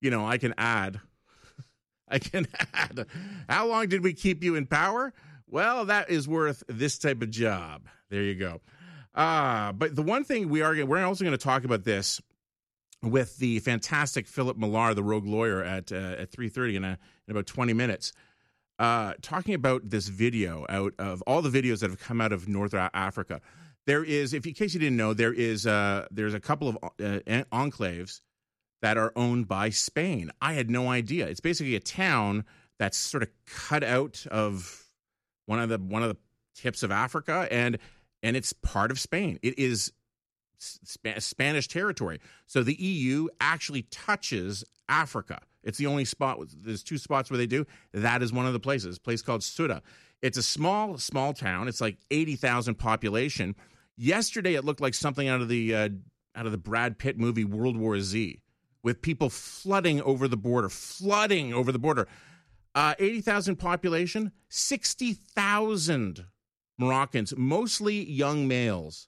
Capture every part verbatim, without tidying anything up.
you know, I can add. I can add. How long did we keep you in power? Well, that is worth this type of job. There you go. Uh, but the one thing we are, we're also going to talk about this with the fantastic Philip Millar, the rogue lawyer, at uh, at three thirty in, a, in about twenty minutes, uh, talking about this video out of all the videos that have come out of North Africa. There is, if in case you didn't know, there is uh, there's a couple of uh, enclaves that are owned by Spain. I had no idea. It's basically a town that's sort of cut out of one of the one of the tips of Africa, and and it's part of Spain. It is Sp- Spanish territory. So the E U actually touches Africa. It's the only spot. There's two spots where they do. That is one of the places. A place called Ceuta. It's a small, small town. It's like eighty thousand population. Yesterday, it looked like something out of the uh, out of the Brad Pitt movie World War Z, with people flooding over the border, flooding over the border. Uh, eighty thousand population, sixty thousand Moroccans, mostly young males,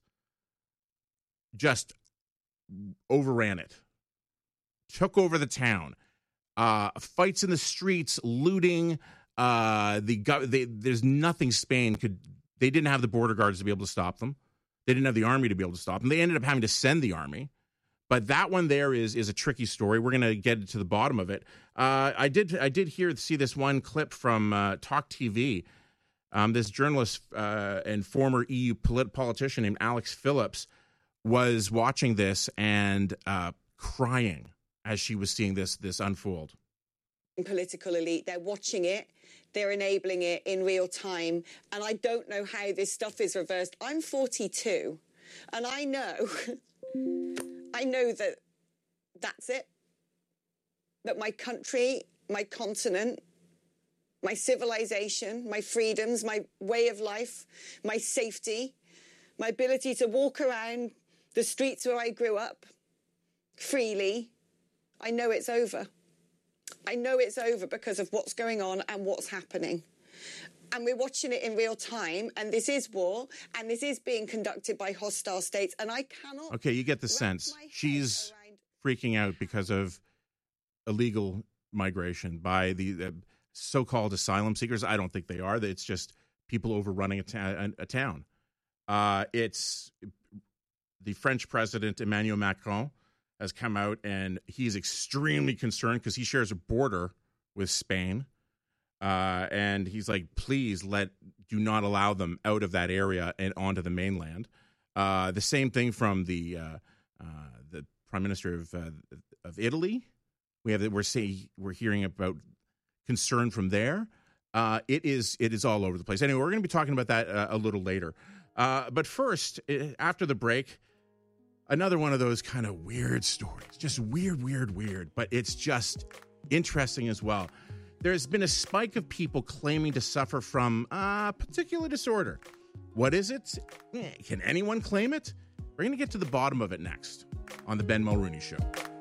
just overran it, took over the town. Uh, fights in the streets, looting. Uh, the they, there's nothing Spain could. They didn't have the border guards to be able to stop them. They didn't have the army to be able to stop them. They ended up having to send the army. But that one there is is a tricky story. We're going to get to the bottom of it. Uh, I did I did hear see this one clip from uh, Talk T V. Um, this journalist uh, and former E U polit- politician named Alex Phillips was watching this and uh, crying as she was seeing this this unfold. Political elite, they're watching it, they're enabling it in real time, and I don't know how this stuff is reversed. I'm forty-two, and I know. I know that that's it, that my country, my continent, my civilization, my freedoms, my way of life, my safety, my ability to walk around the streets where I grew up freely, I know it's over. I know it's over because of what's going on and what's happening. And we're watching it in real time, and this is war, and this is being conducted by hostile states, and I cannot... Okay, you get the sense. She's around... freaking out because of illegal migration by the uh, so-called asylum seekers. I don't think they are. It's just people overrunning a, ta- a town. Uh, it's the French president, Emmanuel Macron, has come out, and he's extremely concerned because he shares a border with Spain. Uh, and he's like, please let, do not allow them out of that area and onto the mainland. Uh, the same thing from the uh, uh, the Prime Minister of uh, of Italy. We have we're say we're hearing about concern from there. Uh, it is it is all over the place. Anyway, we're going to be talking about that uh, a little later. Uh, but first, after the break, another one of those kind of weird stories, just weird, weird, weird. But it's just interesting as well. There's been a spike of people claiming to suffer from a particular disorder. What is it? Can anyone claim it? We're going to get to the bottom of it next on The Ben Mulrooney Show.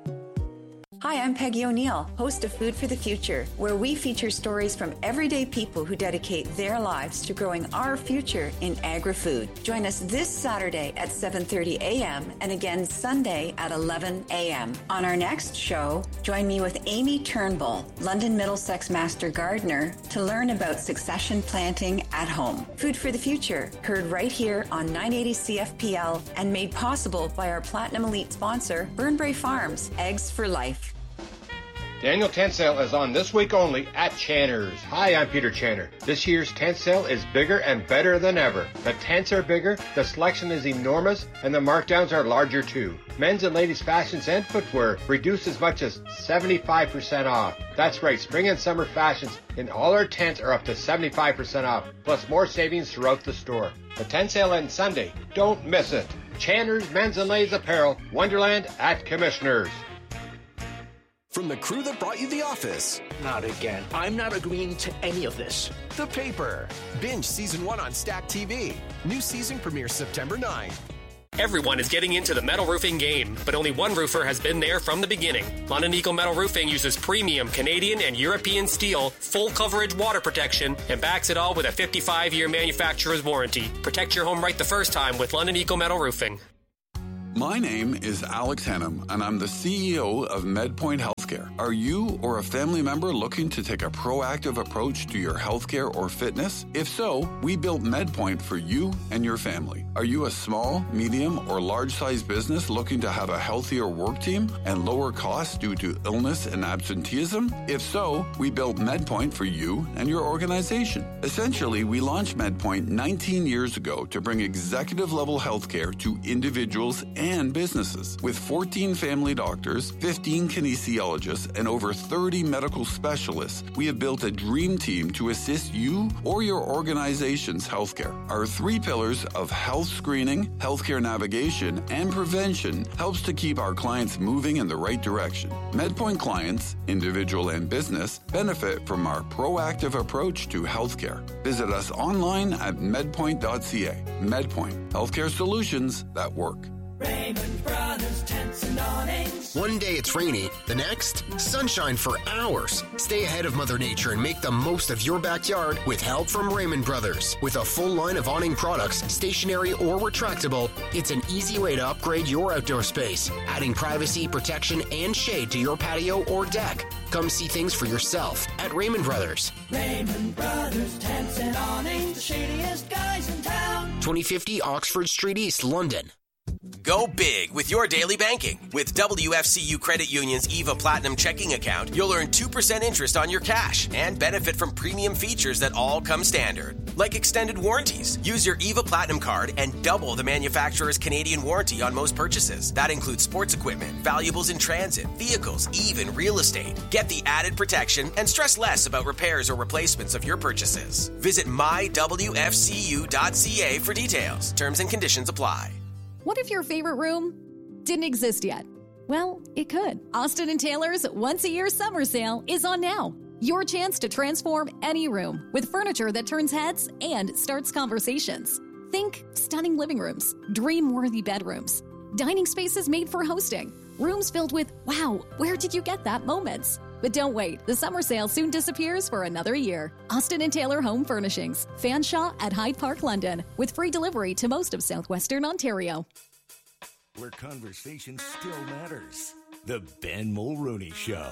Hi, I'm Peggy O'Neill, host of Food for the Future, where we feature stories from everyday people who dedicate their lives to growing our future in agri-food. Join us this Saturday at seven thirty a.m. and again Sunday at eleven a.m. On our next show, join me with Amy Turnbull, London Middlesex Master Gardener, to learn about succession planting at home. Food for the Future, heard right here on nine eighty C F P L and made possible by our Platinum Elite sponsor, Burnbrae Farms, Eggs for Life. Daniel Tent Sale is on this week only at Channer's. Hi, I'm Peter Channer. This year's tent sale is bigger and better than ever. The tents are bigger, the selection is enormous, and the markdowns are larger too. Men's and ladies' fashions and footwear reduced as much as seventy-five percent off. That's right, spring and summer fashions in all our tents are up to seventy-five percent off, plus more savings throughout the store. The tent sale ends Sunday. Don't miss it. Channer's Men's and Ladies Apparel, Wonderland at Commissioners. From the crew that brought you The Office. Not again. I'm not agreeing to any of this. The Paper. Binge Season one on Stack T V. New season premieres September ninth. Everyone is getting into the metal roofing game, but only one roofer has been there from the beginning. London Eagle Metal Roofing uses premium Canadian and European steel, full coverage water protection, and backs it all with a fifty-five year manufacturer's warranty. Protect your home right the first time with London Eagle Metal Roofing. My name is Alex Hennum, and I'm the C E O of MedPoint Health healthcare. Are you or a family member looking to take a proactive approach to your healthcare or fitness? If so, we built MedPoint for you and your family. Are you a small, medium, or large-sized business looking to have a healthier work team and lower costs due to illness and absenteeism? If so, we built MedPoint for you and your organization. Essentially, we launched MedPoint nineteen years ago to bring executive-level healthcare to individuals and businesses. With fourteen family doctors, fifteen kinesiologists, and over thirty medical specialists, we have built a dream team to assist you or your organization's healthcare. Our three pillars of health screening, healthcare navigation, and prevention helps to keep our clients moving in the right direction. MedPoint clients, individual and business, benefit from our proactive approach to healthcare. Visit us online at medpoint dot c a. MedPoint, healthcare solutions that work. Raymond Brothers Tents and Awnings. One day it's rainy, the next, sunshine for hours. Stay ahead of Mother Nature and make the most of your backyard with help from Raymond Brothers. With a full line of awning products, stationary or retractable, it's an easy way to upgrade your outdoor space, adding privacy, protection, and shade to your patio or deck. Come see things for yourself at Raymond Brothers. Raymond Brothers Tents and Awnings, the shadiest guys in town. twenty fifty Oxford Street East, London. Go big with your daily banking. With W F C U Credit Union's EVA Platinum checking account, you'll earn two percent interest on your cash and benefit from premium features that all come standard, like extended warranties. Use your EVA Platinum card and double the manufacturer's Canadian warranty on most purchases. That includes sports equipment, valuables in transit, vehicles, even real estate. Get the added protection and stress less about repairs or replacements of your purchases. Visit my w f c u dot c a for details. Terms and conditions apply. What if your favorite room didn't exist yet? Well, it could. Austin and Taylor's once-a-year summer sale is on now. Your chance to transform any room with furniture that turns heads and starts conversations. Think stunning living rooms, dream-worthy bedrooms, dining spaces made for hosting, rooms filled with, wow, where did you get that moments? But don't wait. The summer sale soon disappears for another year. Austin and Taylor Home Furnishings. Fanshawe at Hyde Park, London. With free delivery to most of southwestern Ontario. Where conversation still matters. The Ben Mulrooney Show.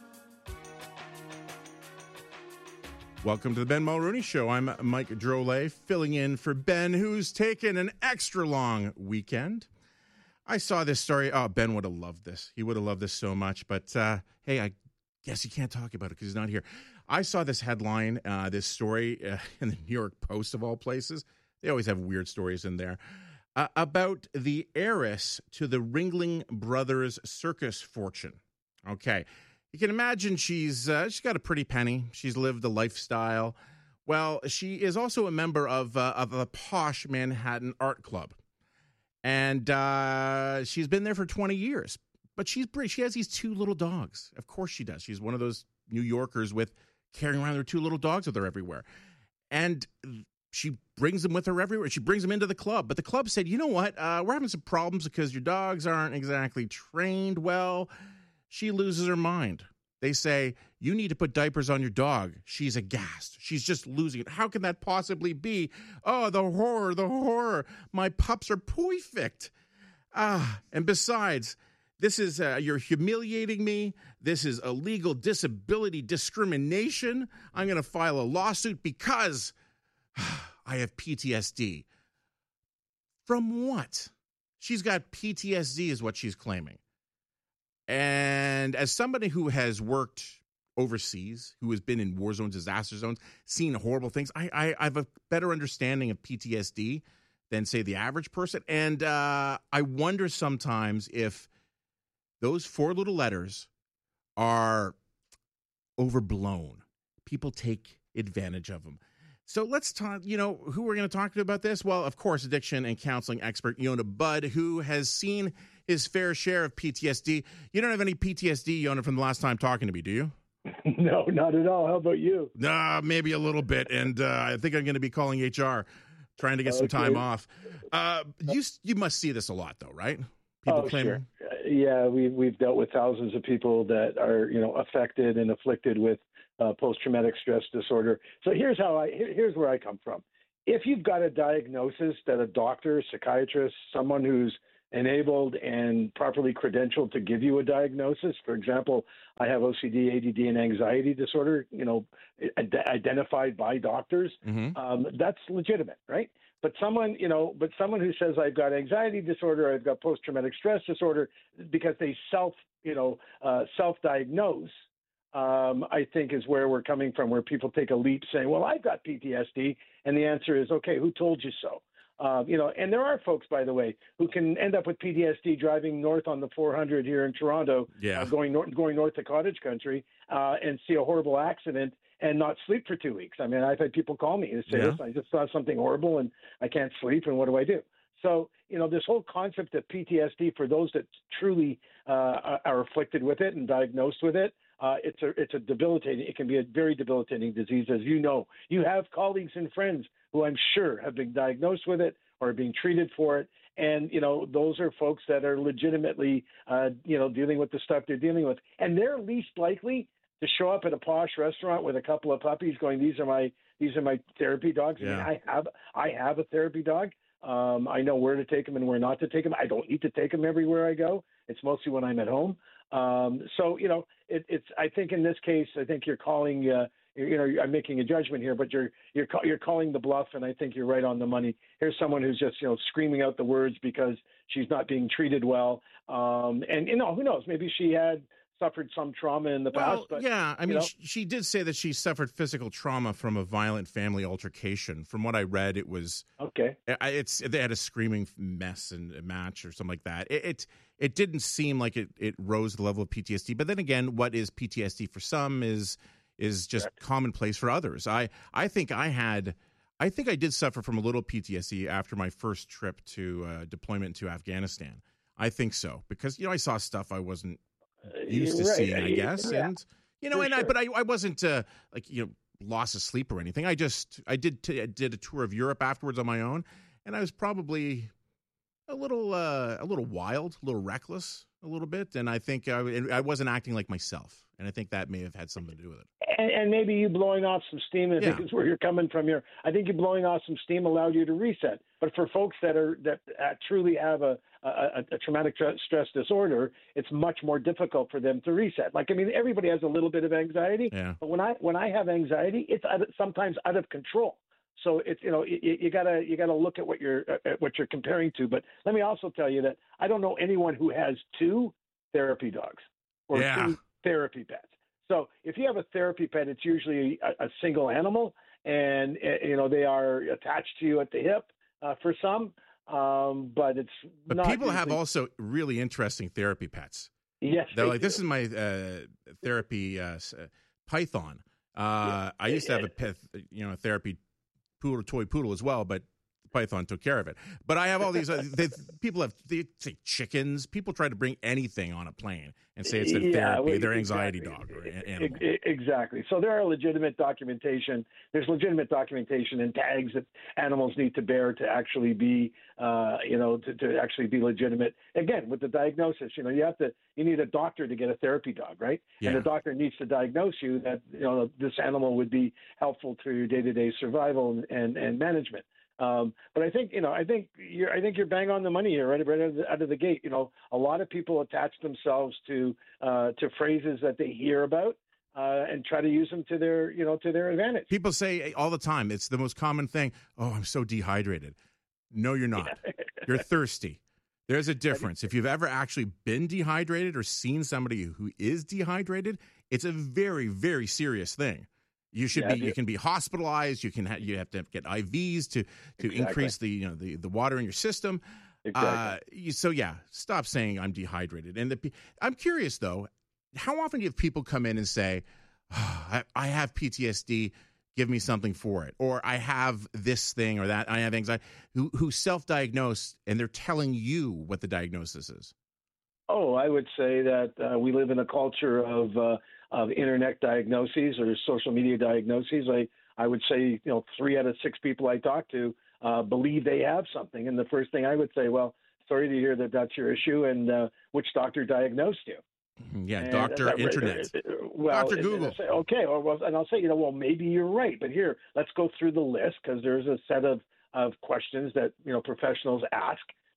Welcome to the Ben Mulrooney Show. I'm Mike Drolet, filling in for Ben, who's taken an extra long weekend. I saw this story. Oh, Ben would have loved this. He would have loved this so much. But, uh, hey, I guess you can't talk about it because he's not here. I saw this headline, uh, this story uh, in the New York Post of all places. They always have weird stories in there. Uh, about the heiress to the Ringling Brothers circus fortune. Okay. You can imagine she's uh, she's got a pretty penny. She's lived a lifestyle. Well, she is also a member of, uh, of a posh Manhattan art club. And uh, she's been there for twenty years. But she's pretty. She has these two little dogs. Of course she does. She's one of those New Yorkers with carrying around their two little dogs with her everywhere. And she brings them with her everywhere. She brings them into the club. But the club said, you know what? Uh, we're having some problems because your dogs aren't exactly trained well. She loses her mind. They say, you need to put diapers on your dog. She's aghast. She's just losing it. How can that possibly be? Oh, the horror, the horror. My pups are perfect. Ah, and besides, this is, uh, you're humiliating me. This is illegal disability discrimination. I'm going to file a lawsuit because I have P T S D. From what? She's got P T S D is what she's claiming. And as somebody who has worked overseas, who has been in war zones, disaster zones, seen horrible things, I, I, I have a better understanding of P T S D than, say, the average person. And uh, I wonder sometimes if those four little letters are overblown. People take advantage of them. So let's talk, you know, who we're going to talk to about this? Well, of course, addiction and counseling expert Yonah Budd, who has seen his fair share of P T S D. You don't have any P T S D, Yonah, from the last time talking to me, do you? No, not at all. How about you? Nah, maybe a little bit. And uh, I think I'm going to be calling H R, trying to get okay. some time off. Uh, you you must see this a lot, though, right? People oh, claim. Sure. Yeah, we've, we've dealt with thousands of people that are, you know, affected and afflicted with Uh, post-traumatic stress disorder. So here's how I here, here's where I come from. If you've got a diagnosis that a doctor, psychiatrist, someone who's enabled and properly credentialed to give you a diagnosis. For example, I have O C D, A D D, and anxiety disorder, you know, ad- identified by doctors. Mm-hmm. Um, that's legitimate, right? But someone, you know, but someone who says I've got anxiety disorder, I've got post-traumatic stress disorder, because they self, you know, uh, self-diagnose, um, I think is where we're coming from, where people take a leap saying, well, I've got P T S D. And the answer is, okay, who told you so? Uh, you know, and there are folks, by the way, who can end up with P T S D driving north on the four hundred here in Toronto, yeah. uh, going north, going north to cottage country, uh, and see a horrible accident and not sleep for two weeks. I mean, I've had people call me and say, Yeah. "Listen, I just saw something horrible and I can't sleep, and what do I do?" So, you know, this whole concept of P T S D for those that truly uh, are afflicted with it and diagnosed with it, uh, it's a it's a debilitating. It can be a very debilitating disease, as you know. You have colleagues and friends who I'm sure have been diagnosed with it or are being treated for it. And, you know, those are folks that are legitimately, uh, you know, dealing with the stuff they're dealing with. And they're least likely to show up at a posh restaurant with a couple of puppies going, these are my these are my therapy dogs. Yeah. I mean, I have I have a therapy dog. Um, I know where to take them and where not to take them. I don't need to take them everywhere I go. It's mostly when I'm at home. Um, so, you know, it, it's I think in this case, I think you're calling uh, you know, I'm making a judgment here, but you're you're you're calling the bluff, and I think you're right on the money. Here's someone who's just, you know, screaming out the words because she's not being treated well, um, and you know, who knows? Maybe she had suffered some trauma in the well, past. But, yeah, I mean, you know, she, she did say that she suffered physical trauma from a violent family altercation. From what I read, it was okay. It's they had a screaming mess and a match or something like that. It it, it didn't seem like it, it rose the level of P T S D. But then again, what is P T S D for some is is just Correct. commonplace for others. I, I think I had, I think I did suffer from a little P T S D after my first trip to uh, deployment to Afghanistan. I think so, because, you know, I saw stuff I wasn't used to right. seeing, I guess. Yeah. And, you know, For and sure. I, but I, I wasn't uh, like, you know, loss of sleep or anything. I just, I did, t- I did a tour of Europe afterwards on my own, and I was probably a little, uh, a little wild, a little reckless, a little bit. And I think I, I wasn't acting like myself. And I think that may have had something to do with it. And, and maybe you blowing off some steam, I Yeah. think is where you're coming from here. I think you blowing off some steam allowed you to reset. But for folks that are that uh, truly have a, a, a traumatic stress disorder, it's much more difficult for them to reset. Like, I mean, everybody has a little bit of anxiety, Yeah. but when I when I have anxiety, it's out of, sometimes out of control. So it's, you know, you, you gotta you gotta look at what you're at what you're comparing to. But let me also tell you that I don't know anyone who has two therapy dogs or Yeah. two therapy pets. So if you have a therapy pet, it's usually a, a single animal, and uh, you know they are attached to you at the hip uh, for some, um, but it's But not people have usually- also really interesting therapy pets. Yes, They're they like, this do. is my uh, therapy uh, s- uh, python. Uh, I used to have a pet, you know, a therapy poodle, toy poodle as well, but Python took care of it. But I have all these. Uh, they, people have they say chickens. People try to bring anything on a plane and say it's their Yeah, therapy, well, their anxiety exactly. dog or a- animal. E- e- Exactly. So there are legitimate documentation. There's legitimate documentation and tags that animals need to bear to actually be, uh, you know, to, to actually be legitimate. Again, with the diagnosis, you know, you have to, you need a doctor to get a therapy dog, right? Yeah. And the doctor needs to diagnose you that, you know, this animal would be helpful to your day-to-day survival and, and, and management. Um, but I think, you know, I think you're, I think you're bang on the money here, right, right out of, the, out of the gate. You know, a lot of people attach themselves to uh, to phrases that they hear about uh, and try to use them to their, you know, to their advantage. People say all the time, it's the most common thing. Oh, I'm so dehydrated. No, you're not. You're thirsty. There's a difference. If you've ever actually been dehydrated or seen somebody who is dehydrated, it's a very, very serious thing. You should Yeah, be. You can be hospitalized. You can. Ha- you have to get I Vs to to Exactly. increase the you know the, the water in your system. Exactly. Uh, you, so yeah, stop saying I'm dehydrated. And the, pe- I'm curious though, how often do you have people come in and say, oh, I, I have P T S D. Give me something for it, or I have this thing or that. I have anxiety. Who who self-diagnose and they're telling you what the diagnosis is. Oh, I would say that uh, we live in a culture of uh, of internet diagnoses or social media diagnoses. I I would say, you know, three out of six people I talk to uh, believe they have something. And the first thing I would say, well, sorry to hear that that's your issue, and uh, which doctor diagnosed you? Yeah, And Doctor that- Internet, well, Doctor and- Google. And I say, okay, or well, and I'll say, you know, well, maybe you're right, but here, let's go through the list because there's a set of of questions that, you know, professionals ask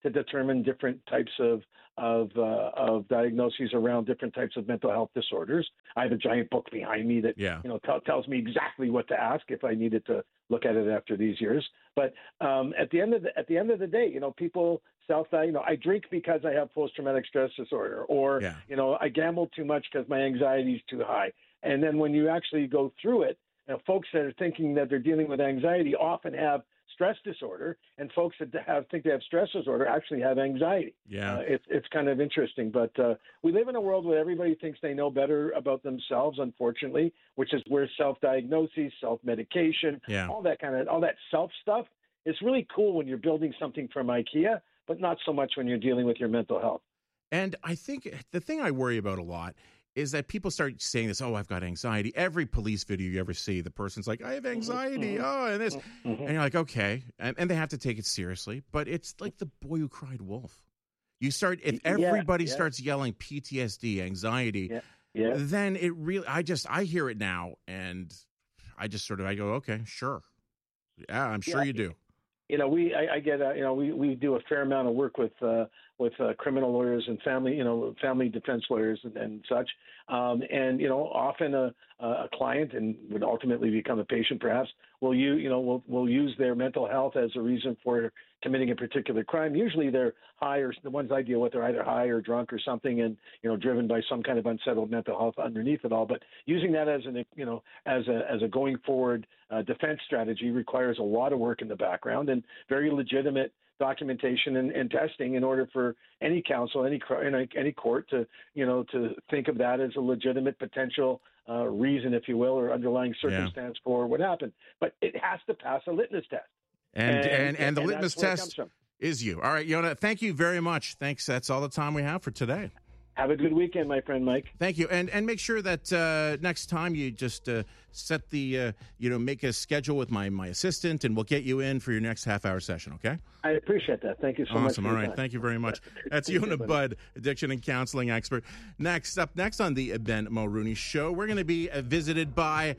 to determine different types of of uh, of diagnoses around different types of mental health disorders. I have a giant book behind me that yeah. you know t- tells me exactly what to ask if I needed to look at it after these years. But um, at the end of the at the end of the day, you know, people self-diagnose. You know, I drink because I have post-traumatic stress disorder, or yeah. you know, I gamble too much because my anxiety is too high. And then when you actually go through it, you know, folks that are thinking that they're dealing with anxiety often have stress disorder, and folks that have think they have stress disorder actually have anxiety. Yeah, uh, it's it's kind of interesting, but uh, we live in a world where everybody thinks they know better about themselves, unfortunately, which is where self-diagnoses, self-medication, yeah. all that kind of all that self stuff is really cool when you're building something from IKEA, but not so much when you're dealing with your mental health. And I think the thing I worry about a lot is that people start saying this, oh, I've got anxiety. Every police video you ever see, the person's like, I have anxiety. Mm-hmm. Oh, and this. Mm-hmm. And you're like, okay. And, and they have to take it seriously. But it's like the boy who cried wolf. You start, if everybody yeah, yeah. starts yelling P T S D, anxiety, yeah, yeah. then it really, I just, I hear it now. And I just sort of, I go, okay, sure. Yeah, I'm sure yeah. you do. You know, we, I, I get, uh, you know, we, we do a fair amount of work with, uh, with uh, criminal lawyers and family, you know, family defense lawyers and, and such. Um, and, you know, often a, a client, and would ultimately become a patient perhaps, will you, you know, will, will use their mental health as a reason for committing a particular crime. Usually they're high, or the ones I deal with are either high or drunk or something, and, you know, driven by some kind of unsettled mental health underneath it all. But using that as an, you know, as a, as a going forward uh, defense strategy requires a lot of work in the background and very legitimate documentation and, and testing in order for any counsel, any any any court to, you know, to think of that as a legitimate potential uh, reason, if you will, or underlying circumstance yeah. for what happened. But it has to pass a litmus test. And and, and, and the and litmus test is you. All right, Yonah, thank you very much. Thanks. That's all the time we have for today. Have a good weekend, my friend Mike. Thank you, and and make sure that uh, next time you just uh, set the uh, you know make a schedule with my my assistant, and we'll get you in for your next half hour session. Okay? I appreciate that. Thank you so awesome. much. Awesome. All right. Time. Thank you very much. That's Yonah Budd, addiction and counseling expert. Next up, next on the Ben Mulrooney Show, we're going to be uh, visited by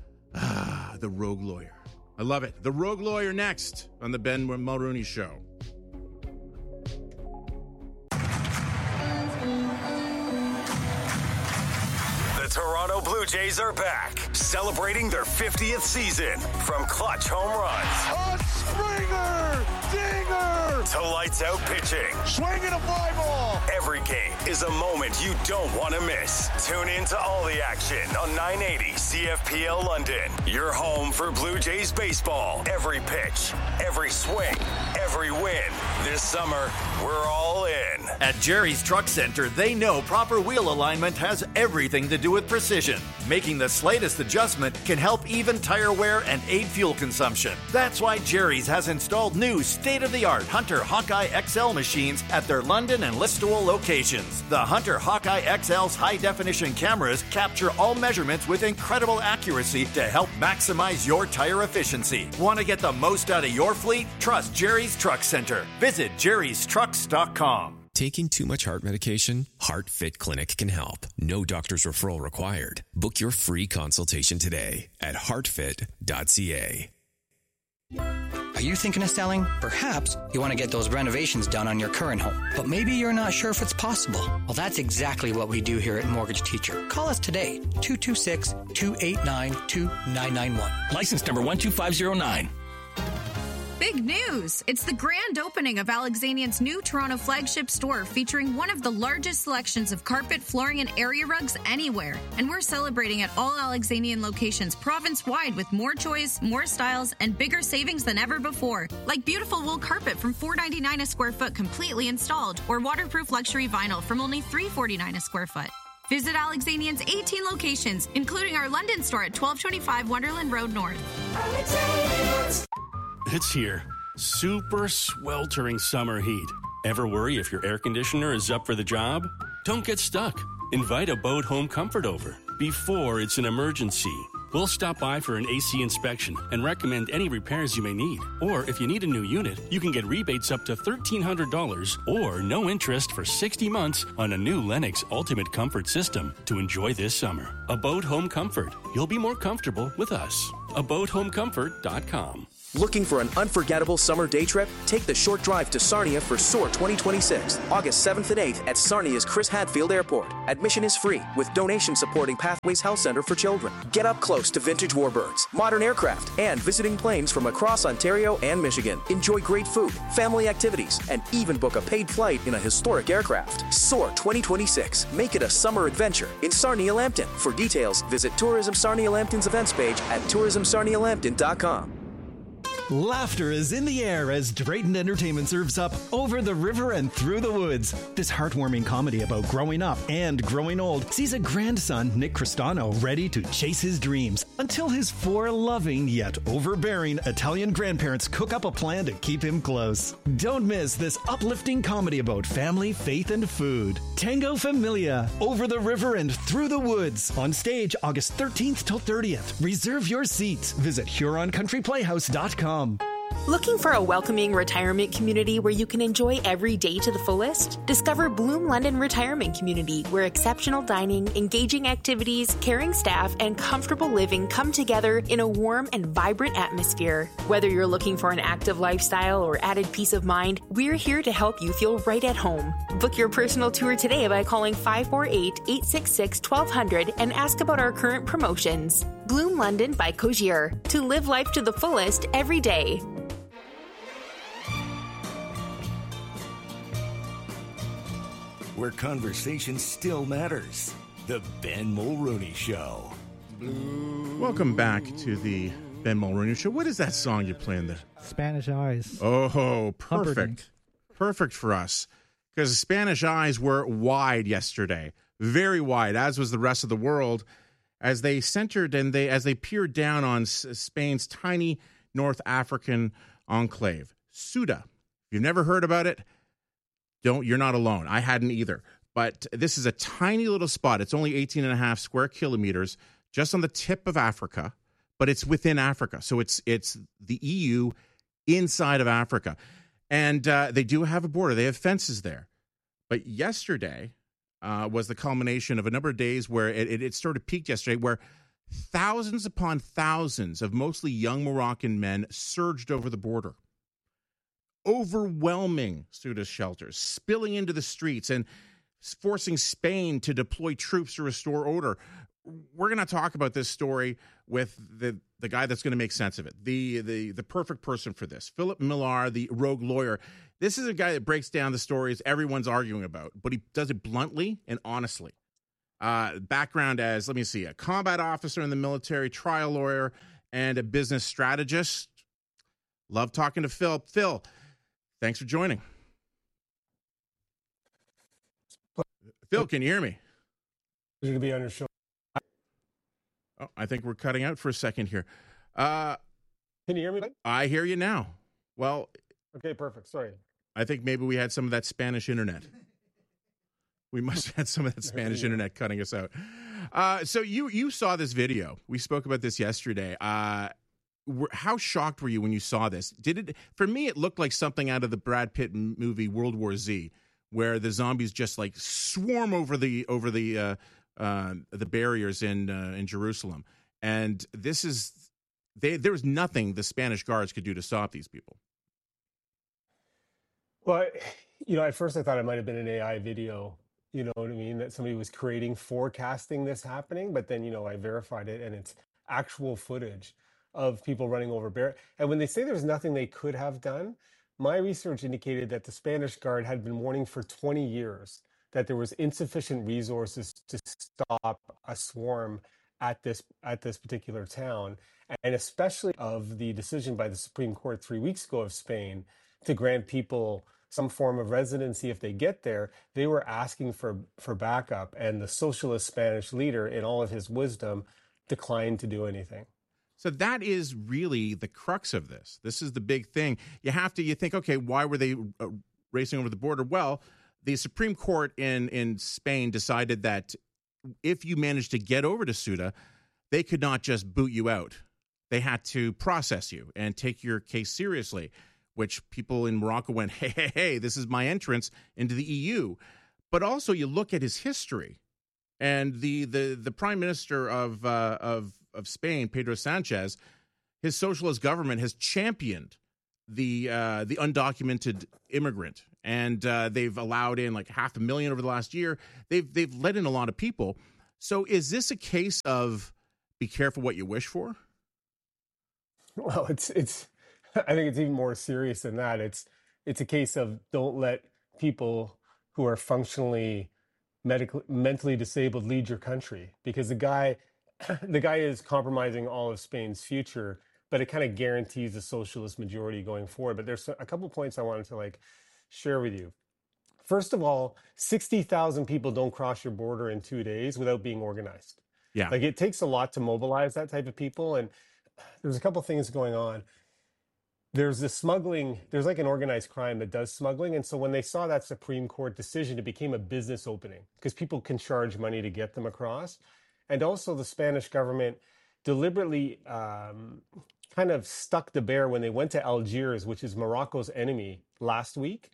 uh, the Rogue Lawyer. I love it. The Rogue Lawyer next on the Ben Mulrooney Show. Toronto Blue Jays are back, celebrating their fiftieth season. From clutch home runs, a Springer, dinger, to lights out pitching, swinging a fly ball. Every game is a moment you don't want to miss. Tune in to all the action on nine eighty C F P L London. Your home for Blue Jays baseball. Every pitch, every swing, every win. This summer, we're all in. At Jerry's Truck Center, they know proper wheel alignment has everything to do with precision. Making the slightest adjustment can help even tire wear and aid fuel consumption. That's why Jerry's has installed new state-of-the-art Hunter Hawkeye X L machines at their London and Listowel locations. The Hunter Hawkeye X L's high-definition cameras capture all measurements with incredible accuracy to help maximize your tire efficiency. Want to get the most out of your fleet? Trust Jerry's Truck Center. Visit jerrys trucks dot com. Taking too much heart medication? HeartFit Clinic can help. No doctor's referral required. Book your free consultation today at heart fit dot c a. Are you thinking of selling? Perhaps you want to get those renovations done on your current home, but maybe you're not sure if it's possible. Well, that's exactly what we do here at Mortgage Teacher. Call us today, two two six, two eight nine, two nine nine one. License number one two five zero nine. Big news! It's the grand opening of Alexanian's new Toronto flagship store, featuring one of the largest selections of carpet, flooring, and area rugs anywhere. And we're celebrating at all Alexanian locations province-wide with more choice, more styles, and bigger savings than ever before. Like beautiful wool carpet from four dollars and ninety-nine cents a square foot completely installed, or waterproof luxury vinyl from only three dollars and forty-nine cents a square foot. Visit Alexanian's eighteen locations, including our London store at twelve twenty-five Wonderland Road North. Alexanian's. It's here. Super sweltering summer heat. Ever worry if your air conditioner is up for the job? Don't get stuck. Invite Abode Home Comfort over before it's an emergency. We'll stop by for an A C inspection and recommend any repairs you may need. Or if you need a new unit, you can get rebates up to thirteen hundred dollars or no interest for sixty months on a new Lennox Ultimate Comfort system to enjoy this summer. Abode Home Comfort. You'll be more comfortable with us. abode home comfort dot com. Looking for an unforgettable summer day trip? Take the short drive to Sarnia for Soar twenty twenty-six, August seventh and eighth at Sarnia's Chris Hadfield Airport. Admission is free, with donation supporting Pathways Health Center for Children. Get up close to vintage warbirds, modern aircraft, and visiting planes from across Ontario and Michigan. Enjoy great food, family activities, and even book a paid flight in a historic aircraft. Soar twenty twenty-six. Make it a summer adventure in Sarnia Lambton. For details, visit Tourism Sarnia Lambton's events page at tourism sarnia lambton dot com. Laughter is in the air as Drayton Entertainment serves up Over the River and Through the Woods. This heartwarming comedy about growing up and growing old sees a grandson, Nick Cristano, ready to chase his dreams until his four loving yet overbearing Italian grandparents cook up a plan to keep him close. Don't miss this uplifting comedy about family, faith, and food. Tango Familia, Over the River and Through the Woods. On stage August thirteenth till thirtieth. Reserve your seats. Visit Huron Country Playhouse dot com. Looking for a welcoming retirement community where you can enjoy every day to the fullest? Discover Bloom London Retirement Community, where exceptional dining, engaging activities, caring staff, and comfortable living come together in a warm and vibrant atmosphere. Whether you're looking for an active lifestyle or added peace of mind, we're here to help you feel right at home. Book your personal tour today by calling five four eight, eight six six, one two zero zero and ask about our current promotions. Bloom London by Cogier. To live life to the fullest every day. Where conversation still matters. The Ben Mulrooney Show. Welcome back to the Ben Mulrooney Show. What is that song you're playing there? Spanish Eyes. Oh, perfect. Humperdinck. Perfect for us. Because Spanish eyes were wide yesterday. Very wide, as was the rest of the world, as they centered and they as they peered down on S- Spain's tiny North African enclave, Ceuta. If you've never heard about it, Don't, you're not alone. I hadn't either. But this is a tiny little spot. It's only eighteen and a half square kilometers, just on the tip of Africa, but it's within Africa. So it's it's the E U inside of Africa. And uh, they do have a border. They have fences there. But yesterday uh, was the culmination of a number of days where it, it, it sort of peaked yesterday, where thousands upon thousands of mostly young Moroccan men surged over the border. Overwhelming Ceuta shelters, spilling into the streets and forcing Spain to deploy troops to restore order. We're going to talk about this story with the, the guy that's going to make sense of it, the, the the perfect person for this, Philip Millar, the rogue lawyer. This is a guy that breaks down the stories everyone's arguing about, but he does it bluntly and honestly. Uh, background as, let me see, a combat officer in the military, trial lawyer, and a business strategist. Love talking to Phil. Phil, thanks for joining. Phil, can you hear me? Going to be on your show. Oh, I think we're cutting out for a second here. Uh, can you hear me? I hear you now. Well, okay, perfect. Sorry. I think maybe we had some of that Spanish internet. We must have had some of that Spanish internet cutting us out. Uh, so you you saw this video. We spoke about this yesterday. Uh, How shocked were you when you saw this? Did it? For me, it looked like something out of the Brad Pitt movie World War Z, where the zombies just like swarm over the over the uh, uh, the barriers in uh, in Jerusalem. And this is they. There was nothing the Spanish guards could do to stop these people. Well, you know, at first I thought it might have been an A I video. You know what I mean? That somebody was creating, forecasting this happening. But then, you know, I verified it, and it's actual footage of people running over barriers. And when they say there's nothing they could have done, my research indicated that the Spanish Guard had been warning for twenty years that there was insufficient resources to stop a swarm at this at this particular town, and especially of the decision by the Supreme Court three weeks ago of Spain to grant people some form of residency if they get there. They were asking for for backup, and the socialist Spanish leader, in all of his wisdom, declined to do anything. So that is really the crux of this. This is the big thing. You have to, you think, okay, why were they uh, racing over the border? Well, the Supreme Court in, in Spain decided that if you managed to get over to Ceuta, they could not just boot you out. They had to process you and take your case seriously, which people in Morocco went, hey, hey, hey, this is my entrance into the E U. But also you look at his history, and the the, the prime minister of uh, of of Spain, Pedro Sanchez, his socialist government has championed the uh, the undocumented immigrant, and uh, they've allowed in like half a million over the last year. They've they've let in a lot of people. So is this a case of be careful what you wish for? Well, it's it's. I think it's even more serious than that. It's it's a case of don't let people who are functionally medically mentally disabled lead your country, because the guy the guy is compromising all of Spain's future, but it kind of guarantees a socialist majority going forward. But there's a couple points I wanted to like share with you. First of all, sixty thousand people don't cross your border in two days without being organized. Yeah. Like it takes a lot to mobilize that type of people. And there's a couple things going on. There's this smuggling, there's like an organized crime that does smuggling. And so when they saw that Supreme Court decision, it became a business opening because people can charge money to get them across. And also the Spanish government deliberately um, kind of stuck the bear when they went to Algiers, which is Morocco's enemy, last week,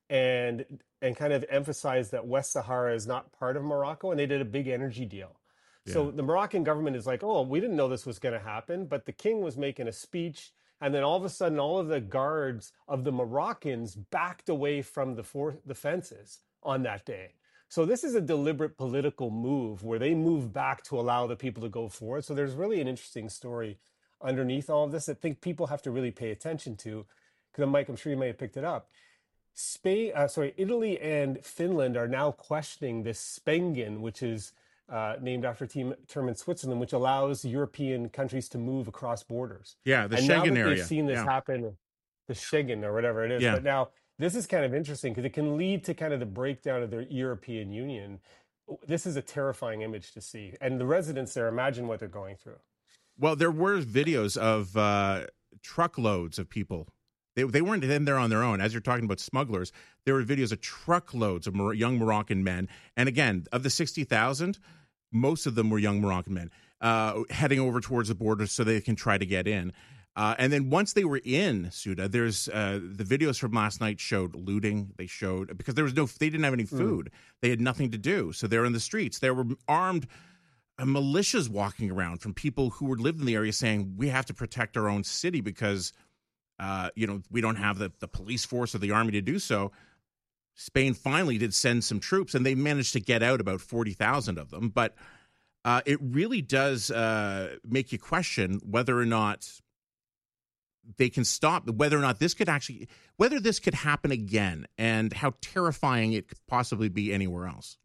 and and kind of emphasized that West Sahara is not part of Morocco, and they did a big energy deal. Yeah. So the Moroccan government is like, oh, we didn't know this was going to happen, but the king was making a speech, and then all of a sudden, all of the guards of the Moroccans backed away from the for- the fences on that day. So this is a deliberate political move where they move back to allow the people to go forward. So there's really an interesting story underneath all of this that I think people have to really pay attention to. Because Mike, I'm sure you may have picked it up. Spain, uh, sorry, Italy and Finland are now questioning this Spengen, which is uh, named after a team, term in Switzerland, which allows European countries to move across borders. Yeah, the and Schengen now that area. They've seen this yeah. happen, the Schengen or whatever it is. Yeah. But now this is kind of interesting because it can lead to kind of the breakdown of the European Union. This is a terrifying image to see. And the residents there, imagine what they're going through. Well, there were videos of uh, truckloads of people. They they weren't in there on their own. As you're talking about smugglers, there were videos of truckloads of Mor- young Moroccan men. And again, of the sixty thousand, most of them were young Moroccan men uh, heading over towards the border so they can try to get in. Uh, and then once they were in Ceuta, there's uh, the videos from last night showed looting. They showed because there was no, they didn't have any food. Mm. They had nothing to do. So they're in the streets. There were armed uh, militias walking around from people who were lived in the area saying, we have to protect our own city because Uh, you know, we don't have the, the police force or the army to do so. Spain finally did send some troops, and they managed to get out about forty thousand of them. But uh, it really does uh, make you question whether or not they can stop, whether or not this could actually, whether this could happen again, and how terrifying it could possibly be anywhere else.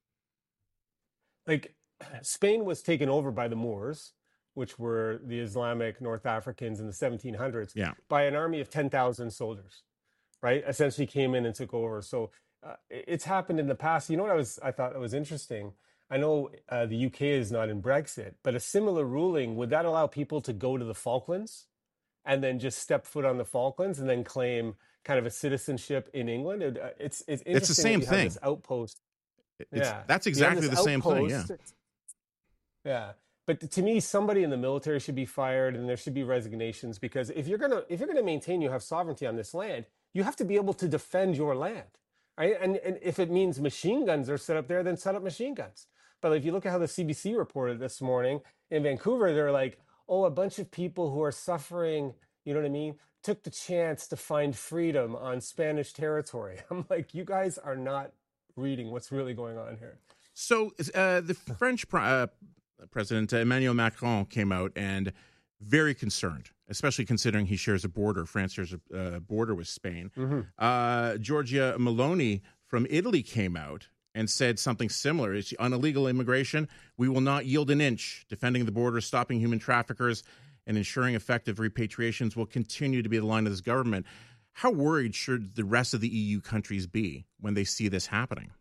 Like, Spain was taken over by the Moors, which were the Islamic North Africans in the seventeen hundreds, yeah. by an army of ten thousand soldiers, right? Essentially came in and took over. So uh, it's happened in the past. You know what I was? I thought it was interesting. I know uh, the U K is not in Brexit, but a similar ruling, would that allow people to go to the Falklands and then just step foot on the Falklands and then claim kind of a citizenship in England? It, uh, it's it's interesting. It's the same that you thing. have this outpost. It's, yeah, that's exactly the same thing. Yeah. Yeah. But to me, somebody in the military should be fired, and there should be resignations, because if you're gonna if you're gonna maintain you have sovereignty on this land, you have to be able to defend your land, right? And and if it means machine guns are set up there, then set up machine guns. But if you look at how the C B C reported this morning in Vancouver, they're like, oh, a bunch of people who are suffering, you know what I mean, took the chance to find freedom on Spanish territory. I'm like, you guys are not reading what's really going on here. So uh, the French uh, President Emmanuel Macron came out and very concerned, especially considering he shares a border. France shares a uh, border with Spain. Mm-hmm. Uh, Giorgia Meloni from Italy came out and said something similar. It's on illegal immigration, we will not yield an inch. Defending the border, stopping human traffickers, and ensuring effective repatriations will continue to be the line of this government. How worried should the rest of the E U countries be when they see this happening?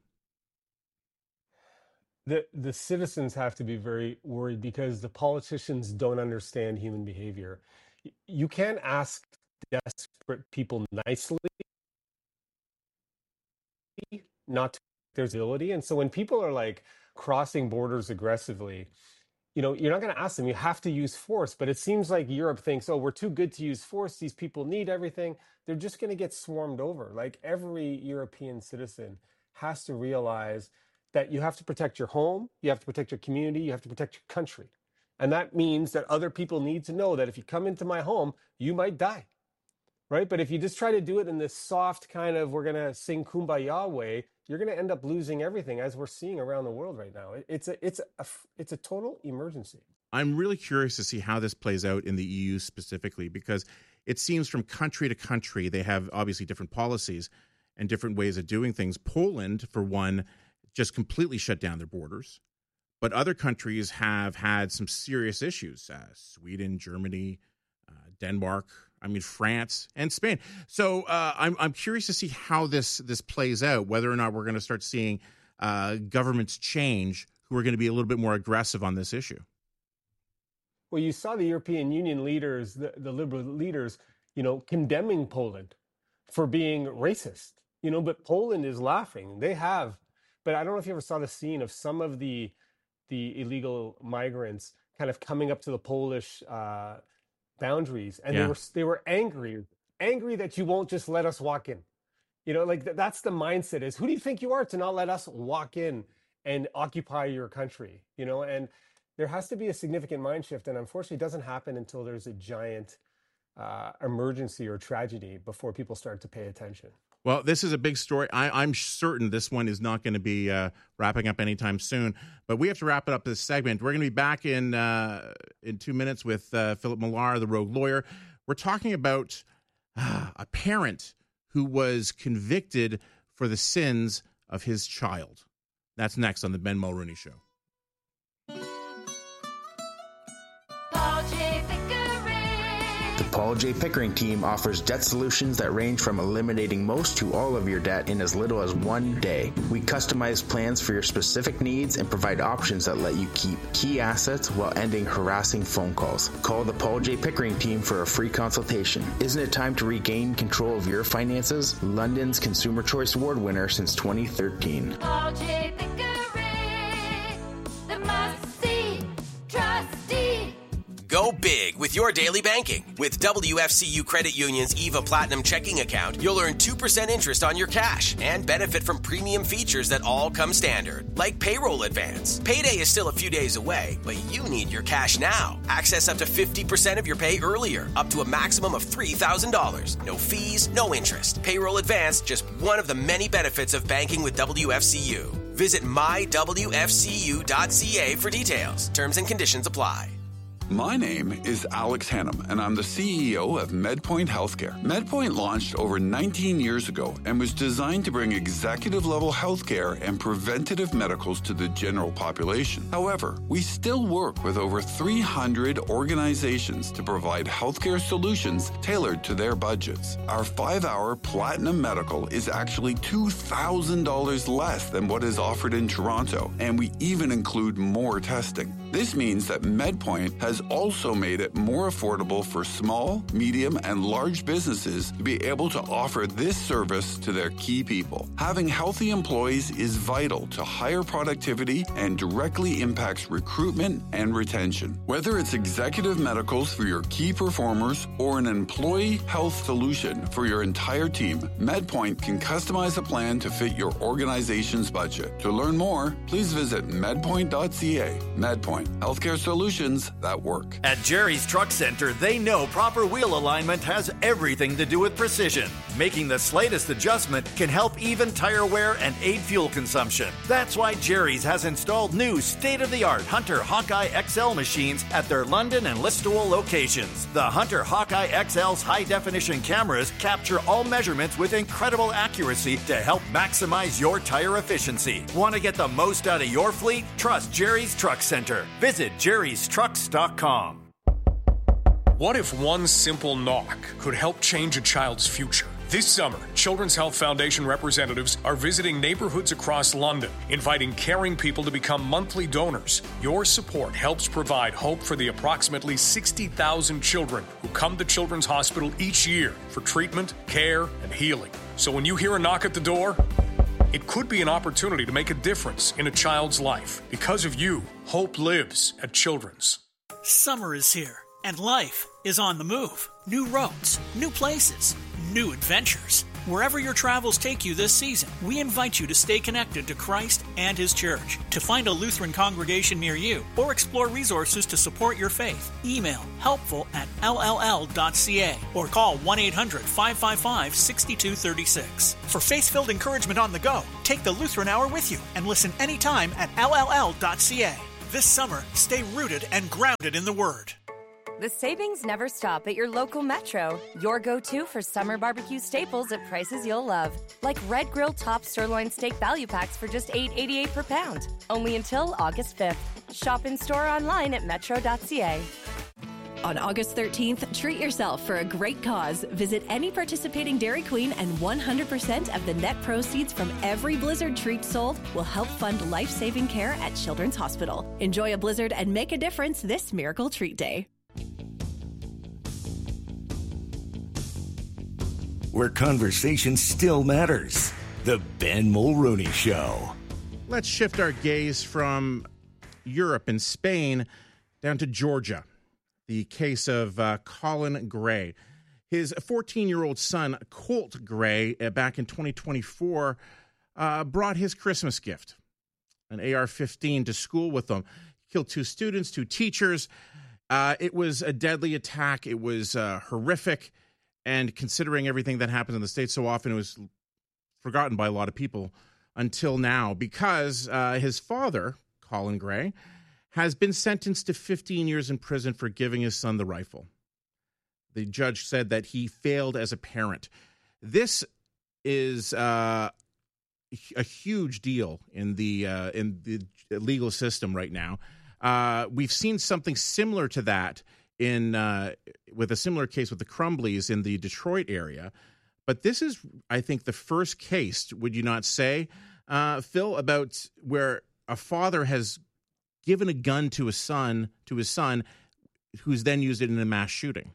The the citizens have to be very worried because the politicians don't understand human behavior. You can't ask desperate people nicely not to their ability. And so when people are like crossing borders aggressively, you know, you're not going to ask them. You have to use force. But it seems like Europe thinks, oh, we're too good to use force. These people need everything. They're just going to get swarmed over. Like every European citizen has to realize that you have to protect your home, you have to protect your community, you have to protect your country. And that means that other people need to know that if you come into my home, you might die, right? But if you just try to do it in this soft kind of, we're going to sing Kumbaya way, you're going to end up losing everything, as we're seeing around the world right now. It's a, it's a, it's a total emergency. I'm really curious to see how this plays out in the E U specifically, because it seems from country to country, they have obviously different policies and different ways of doing things. Poland, for one, just completely shut down their borders. But other countries have had some serious issues. Uh, Sweden, Germany, uh, Denmark, I mean, France and Spain. So uh, I'm I'm curious to see how this this plays out, whether or not we're going to start seeing uh, governments change who are going to be a little bit more aggressive on this issue. Well, you saw the European Union leaders, the, the liberal leaders, you know, condemning Poland for being racist, you know, but Poland is laughing. They have, but I don't know if you ever saw the scene of some of the the illegal migrants kind of coming up to the Polish uh, boundaries, and yeah. they were they were angry, angry that you won't just let us walk in. You know, like th- that's the mindset is, who do you think you are to not let us walk in and occupy your country? You know, and there has to be a significant mind shift, and unfortunately it doesn't happen until there's a giant uh, emergency or tragedy before people start to pay attention. Well, this is a big story. I, I'm certain this one is not going to be uh, wrapping up anytime soon, but we have to wrap it up this segment. We're going to be back in uh, in two minutes with uh, Philip Millar, the rogue lawyer. We're talking about uh, a parent who was convicted for the sins of his child. That's next on the Ben Mulroney Show. The Paul J. Pickering team offers debt solutions that range from eliminating most to all of your debt in as little as one day. We customize plans for your specific needs and provide options that let you keep key assets while ending harassing phone calls. Call the Paul J. Pickering team for a free consultation. Isn't it time to regain control of your finances? London's Consumer Choice Award winner since twenty thirteen. Paul J. Pickering, the must-see trustee. Go big with your daily banking. With W F C U Credit Union's EVA Platinum checking account, you'll earn two percent interest on your cash and benefit from premium features that all come standard, like payroll advance. Payday is still a few days away, but you need your cash now. Access up to fifty percent of your pay earlier, up to a maximum of three thousand dollars. No fees, no interest. Payroll advance, just one of the many benefits of banking with W F C U. Visit my w f c u dot c a for details. Terms and conditions apply. My name is Alex Hannum, and I'm the C E O of MedPoint Healthcare. MedPoint launched over nineteen years ago and was designed to bring executive-level healthcare and preventative medicals to the general population. However, we still work with over three hundred organizations to provide healthcare solutions tailored to their budgets. Our five-hour Platinum Medical is actually two thousand dollars less than what is offered in Toronto, and we even include more testing. This means that MedPoint has also made it more affordable for small, medium, and large businesses to be able to offer this service to their key people. Having healthy employees is vital to higher productivity and directly impacts recruitment and retention. Whether it's executive medicals for your key performers or an employee health solution for your entire team, MedPoint can customize a plan to fit your organization's budget. To learn more, please visit medpoint dot c a. MedPoint, healthcare solutions that work. At Jerry's Truck Center, they know proper wheel alignment has everything to do with precision. Making the slightest adjustment can help even tire wear and aid fuel consumption. That's why Jerry's has installed new state-of-the-art Hunter Hawkeye X L machines at their London and Listowel locations. The Hunter Hawkeye X L's high-definition cameras capture all measurements with incredible accuracy to help maximize your tire efficiency. Want to get the most out of your fleet? Trust Jerry's Truck Center. Visit jerrys trucks dot com. What if one simple knock could help change a child's future? This summer, Children's Health Foundation representatives are visiting neighborhoods across London, inviting caring people to become monthly donors. Your support helps provide hope for the approximately sixty thousand children who come to Children's Hospital each year for treatment, care, and healing. So when you hear a knock at the door, it could be an opportunity to make a difference in a child's life. Because of you, hope lives at Children's. Summer is here, and life is on the move. New roads, new places, new adventures. Wherever your travels take you this season, we invite you to stay connected to Christ and His church. To find a Lutheran congregation near you or explore resources to support your faith, email helpful at l l l dot c a or call one eight hundred, five five five, six two three six. For faith-filled encouragement on the go, take the Lutheran Hour with you and listen anytime at l l l dot c a. This summer, stay rooted and grounded in the Word. The savings never stop at your local Metro. Your go-to for summer barbecue staples at prices you'll love. Like Red Grill Top Sirloin Steak Value Packs for just eight eighty-eight per pound. Only until August fifth. Shop in-store online at metro dot c a. On August thirteenth, treat yourself for a great cause. Visit any participating Dairy Queen and one hundred percent of the net proceeds from every Blizzard treat sold will help fund life-saving care at Children's Hospital. Enjoy a Blizzard and make a difference this Miracle Treat Day. Where conversation still matters. The Ben Mulrooney Show. Let's shift our gaze from Europe and Spain down to Georgia. The case of uh, Colin Gray. His fourteen-year-old son, Colt Gray, uh, back in twenty twenty-four, uh, brought his Christmas gift, an A R fifteen, to school with him. Killed two students, two teachers. Uh, it was a deadly attack. It was uh, horrific. And considering everything that happens in the States so often, it was forgotten by a lot of people until now, because uh, his father, Colin Gray, has been sentenced to fifteen years in prison for giving his son the rifle. The judge said that he failed as a parent. This is uh, a huge deal in the uh, in the legal system right now. Uh, we've seen something similar to that in uh, with a similar case with the Crumbleys in the Detroit area. But this is, I think, the first case, would you not say, uh, Phil, about where a father has given a gun to a son, to his son, who's then used it in a mass shooting.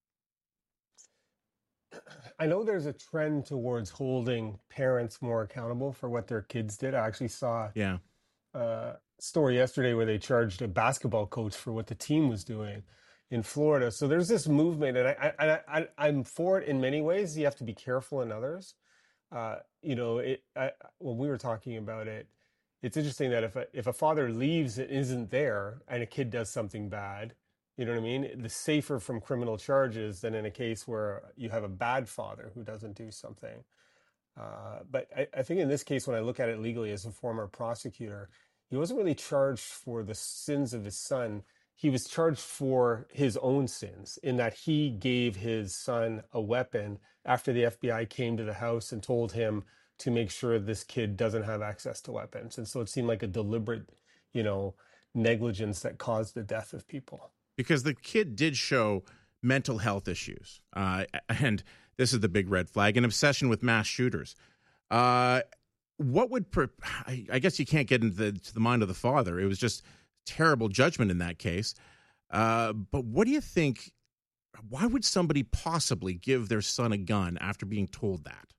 I know there's a trend towards holding parents more accountable for what their kids did. I actually saw yeah. a story yesterday where they charged a basketball coach for what the team was doing in Florida. So there's this movement, and I, I, I, I'm for it in many ways. You have to be careful in others. Uh, you know, it, I, when we were talking about it, it's interesting that if a, if a father leaves and isn't there and a kid does something bad, you know what I mean? The safer from criminal charges than in a case where you have a bad father who doesn't do something. Uh, but I, I think in this case, when I look at it legally as a former prosecutor, he wasn't really charged for the sins of his son. He was charged for his own sins in that he gave his son a weapon after the F B I came to the house and told him to make sure this kid doesn't have access to weapons. And so it seemed like a deliberate, you know, negligence that caused the death of people. Because the kid did show mental health issues. Uh, and this is the big red flag, an obsession with mass shooters. Uh, what would, pre- I guess you can't get into the, to the mind of the father. It was just terrible judgment in that case. Uh, but what do you think, why would somebody possibly give their son a gun after being told that?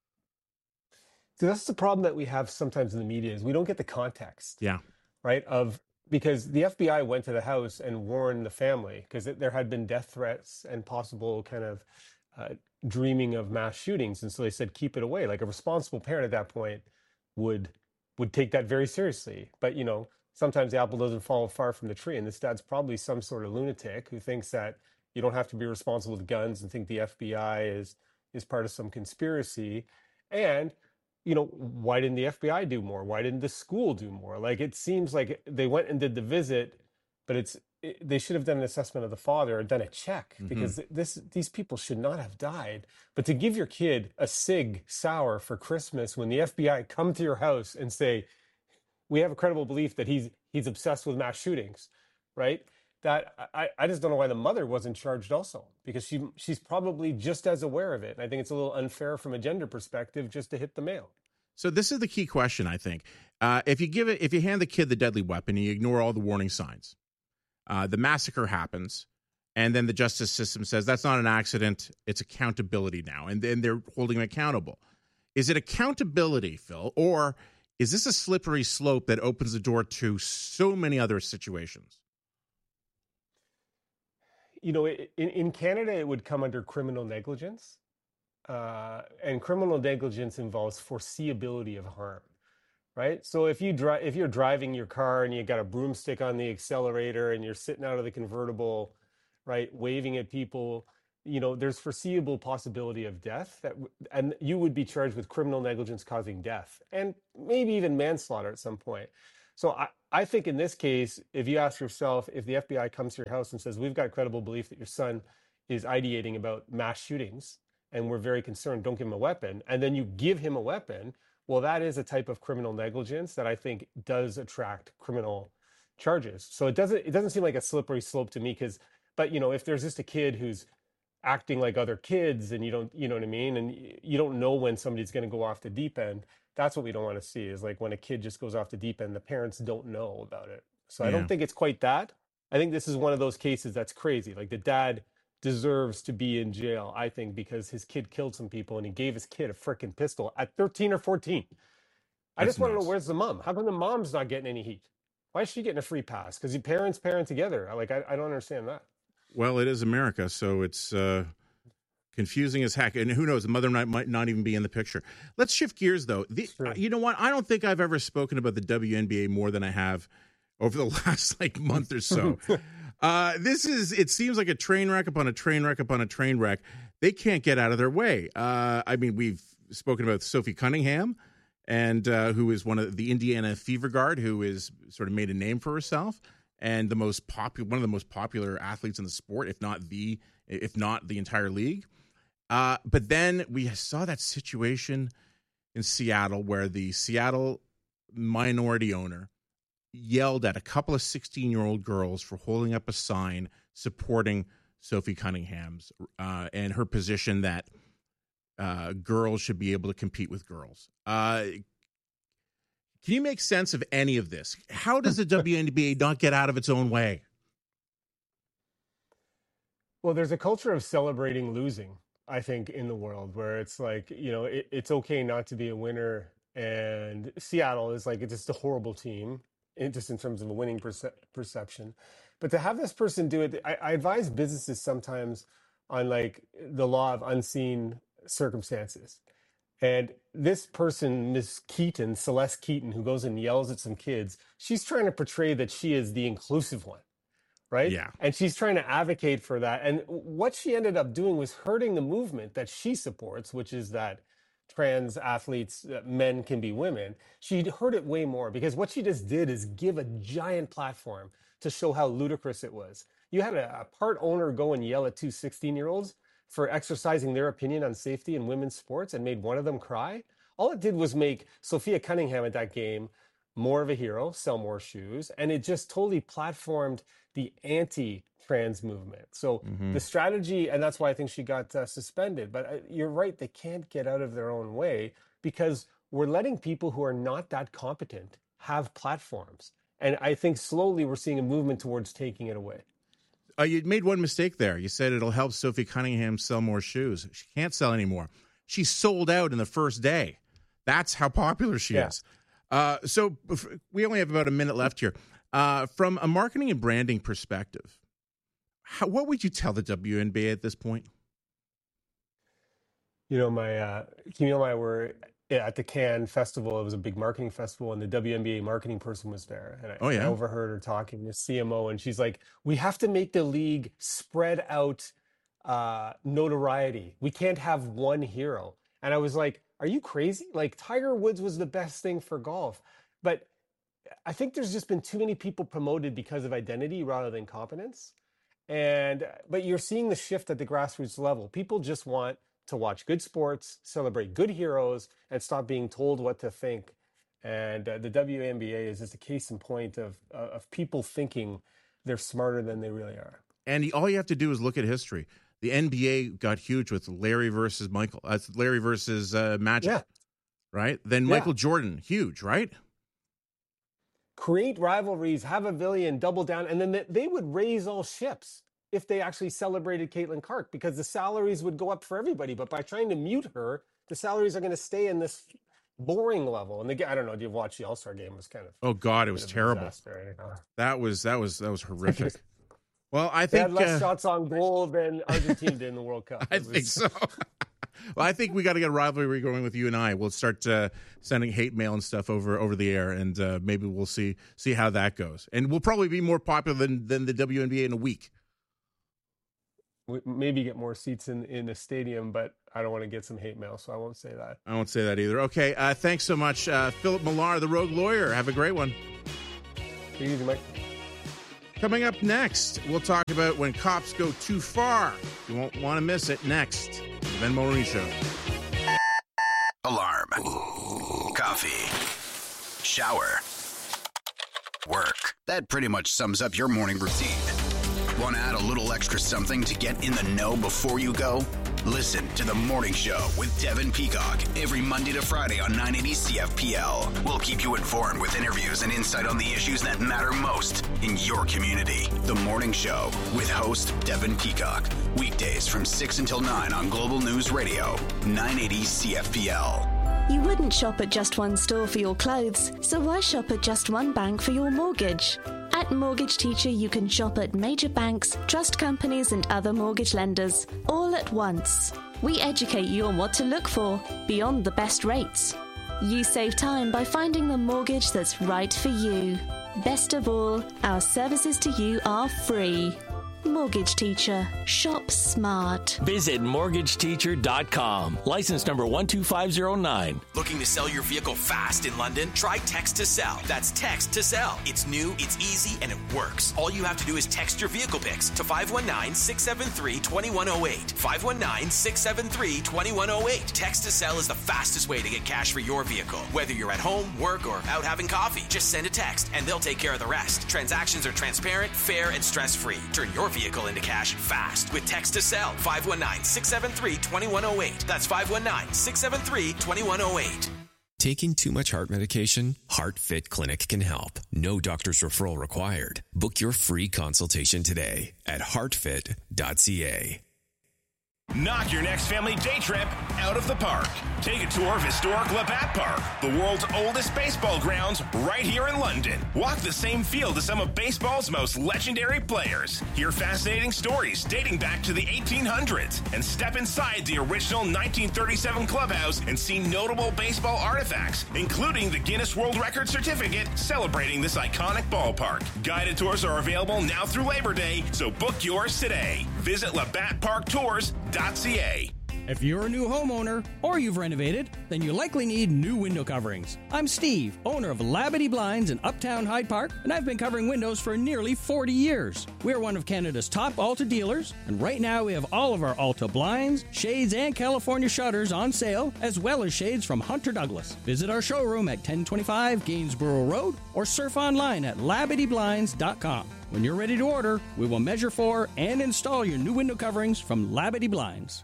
So that's the problem that we have sometimes in the media is we don't get the context. Yeah. Right. Of because the F B I went to the house and warned the family because there had been death threats and possible kind of uh, dreaming of mass shootings. And so they said, keep it away. Like a responsible parent at that point would would take that very seriously. But, you know, sometimes the apple doesn't fall far from the tree. And this dad's probably some sort of lunatic who thinks that you don't have to be responsible with guns and think the F B I is is part of some conspiracy. And, you know, why didn't the F B I do more? Why didn't the school do more? Like, it seems like they went and did the visit, but it's it, they should have done an assessment of the father or done a check mm-hmm. because this these people should not have died. But to give your kid a Sig Sauer for Christmas when the F B I come to your house and say, we have a credible belief that he's he's obsessed with mass shootings, right? That I, I just don't know why the mother wasn't charged also, because she she's probably just as aware of it. And I think it's a little unfair from a gender perspective just to hit the male. So this is the key question, I think. Uh, if you give it, if you hand the kid the deadly weapon and you ignore all the warning signs, uh, the massacre happens, and then the justice system says that's not an accident, it's accountability now, and then they're holding him accountable. Is it accountability, Phil, or is this a slippery slope that opens the door to so many other situations? You know, in, in Canada, it would come under criminal negligence. uh, and criminal negligence involves foreseeability of harm, right? So if you drive, if you're driving your car and you got a broomstick on the accelerator and you're sitting out of the convertible, right, waving at people, you know, there's foreseeable possibility of death, that, and you would be charged with criminal negligence causing death, and maybe even manslaughter at some point. So I, I think in this case, if you ask yourself, if the F B I comes to your house and says, we've got credible belief that your son is ideating about mass shootings, and we're very concerned, don't give him a weapon, and then you give him a weapon, well, that is a type of criminal negligence that I think does attract criminal charges. So it doesn't, it doesn't seem like a slippery slope to me, because, but, you know, if there's just a kid who's acting like other kids and you don't, you know what I mean? And you don't know when somebody's going to go off the deep end. That's what we don't want to see, is like when a kid just goes off the deep end, the parents don't know about it. So yeah. I don't think it's quite that. I think this is one of those cases that's crazy. Like the dad deserves to be in jail, I think, because his kid killed some people and he gave his kid a freaking pistol at thirteen or fourteen. I that's just want to know, where's the mom? How come the mom's not getting any heat? Why is she getting a free pass? Because your parents parent together. Like, I, I don't understand that. Well, it is America, so it's uh, confusing as heck. And who knows, the mother might, might not even be in the picture. Let's shift gears, though. The, sure. You know what? I don't think I've ever spoken about the W N B A more than I have over the last like month or so. uh, this is, it seems like a train wreck upon a train wreck upon a train wreck. They can't get out of their way. Uh, I mean, we've spoken about Sophie Cunningham, and uh, who is one of the Indiana Fever Guard, who is sort of made a name for herself, and the most popular, one of the most popular athletes in the sport, if not the, if not the entire league. Uh, but then we saw that situation in Seattle where the Seattle minority owner yelled at a couple of sixteen-year-old girls for holding up a sign supporting Sophie Cunningham's uh, and her position that uh, girls should be able to compete with girls. Uh, can you make sense of any of this? How does the W N B A not get out of its own way? Well, there's a culture of celebrating losing, I think, in the world, where it's like, you know, it, it's okay not to be a winner. And Seattle is like, it's just a horrible team, just in terms of a winning perce- perception. But to have this person do it, I, I advise businesses sometimes on like the law of unseen circumstances. And this person, Miss Keaton, Celeste Keaton, who goes and yells at some kids, she's trying to portray that she is the inclusive one, right? Yeah. And she's trying to advocate for that. And what she ended up doing was hurting the movement that she supports, which is that trans athletes, uh, men can be women. She hurt it way more, because what she just did is give a giant platform to show how ludicrous it was. You had a, a part owner go and yell at two sixteen-year-olds for exercising their opinion on safety in women's sports and made one of them cry. All it did was make Sophia Cunningham at that game more of a hero, sell more shoes, and it just totally platformed the anti-trans movement. So mm-hmm. the strategy, and that's why I think she got uh, suspended, but uh, you're right, they can't get out of their own way, because we're letting people who are not that competent have platforms. And I think slowly we're seeing a movement towards taking it away. Uh, you made one mistake there. You said it'll help Sophie Cunningham sell more shoes. She can't sell anymore. She sold out in the first day. That's how popular she yeah. is. Uh, so we only have about a minute left here. Uh, from a marketing and branding perspective, how, what would you tell the W N B A at this point? You know, my uh, Camille and I were at the Cannes Festival. It was a big marketing festival, and the W N B A marketing person was there. And I, oh, yeah. I overheard her talking to C M O, and she's like, we have to make the league spread out uh, notoriety. We can't have one hero. And I was like, are you crazy? Like, Tiger Woods was the best thing for golf. But I think there's just been too many people promoted because of identity rather than competence. And but you're seeing the shift at the grassroots level. People just want to watch good sports, celebrate good heroes, and stop being told what to think. And uh, the W N B A is just a case in point of uh, of people thinking they're smarter than they really are. And all you have to do is look at history. The N B A got huge with Larry versus Michael. Uh, Larry versus uh, Magic, yeah. right? Then Michael yeah. Jordan, huge, right? Create rivalries, have a villain, double down, and then they would raise all ships if they actually celebrated Caitlin Clark, because the salaries would go up for everybody. But by trying to mute her, the salaries are going to stay in this boring level. And the, I don't know, do you watch the All-Star game? It was kind of oh god, it was terrible. That was that was that was horrific. Well, I think they had less uh, shots on goal than Argentina did in the World Cup. I was, think so. Well, I think we got to get a rivalry going with you and I. We'll start uh, sending hate mail and stuff over over the air, and uh, maybe we'll see see how that goes. And we'll probably be more popular than than the W N B A in a week. We maybe get more seats in in a stadium, but I don't want to get some hate mail, so I won't say that. I won't say that either. Okay, uh, thanks so much, uh, Philip Millar, the Rogue Lawyer. Have a great one. Take it easy, Mike. Coming up next, we'll talk about when cops go too far. You won't want to miss it next. The Ben Mulroney Show. Alarm. Coffee. Shower. Work. That pretty much sums up your morning routine. Want to add a little extra something to get in the know before you go? Listen to The Morning Show with Devin Peacock every Monday to Friday on nine eighty C F P L. We'll keep you informed with interviews and insight on the issues that matter most in your community. The Morning Show with host Devin Peacock. Weekdays from six until nine on Global News Radio, nine eighty C F P L. You wouldn't shop at just one store for your clothes, so why shop at just one bank for your mortgage? At Mortgage Teacher, you can shop at major banks, trust companies, and other mortgage lenders, all at once. We educate you on what to look for, beyond the best rates. You save time by finding the mortgage that's right for you. Best of all, our services to you are free. Mortgage Teacher. Shop smart. Visit mortgage teacher dot com. License number one two five zero nine. Looking to sell your vehicle fast in London? Try Text to Sell. That's Text to Sell. It's new, it's easy, and it works. All you have to do is text your vehicle pics to five one nine, six seven three, two one zero eight. five one nine, six seven three, two one zero eight. Text to Sell is the fastest way to get cash for your vehicle. Whether you're at home, work, or out having coffee, just send a text and they'll take care of the rest. Transactions are transparent, fair, and stress-free. Turn your vehicle into cash fast with Text to Sell. five one nine, six seven three, two one zero eight. That's five one nine, six seven three, two one zero eight. Taking too much heart medication? HeartFit Clinic can help. No doctor's referral required. Book your free consultation today at heart fit dot c a. Knock your next family day trip out of the park. Take a tour of historic Labatt Park, the world's oldest baseball grounds right here in London. Walk the same field as some of baseball's most legendary players. Hear fascinating stories dating back to the eighteen hundreds and step inside the original nineteen thirty-seven clubhouse and see notable baseball artifacts, including the Guinness World Record certificate celebrating this iconic ballpark. Guided tours are available now through Labor Day, so book yours today. Visit labatt park tours dot c a. If you're a new homeowner or you've renovated, then you likely need new window coverings. I'm Steve, owner of Labadee Blinds in Uptown Hyde Park, and I've been covering windows for nearly forty years. We're one of Canada's top Alta dealers, and right now we have all of our Alta blinds, shades, and California shutters on sale, as well as shades from Hunter Douglas. Visit our showroom at ten twenty-five Gainsborough Road or surf online at labadee blinds dot com. When you're ready to order, we will measure for and install your new window coverings from Labadee Blinds.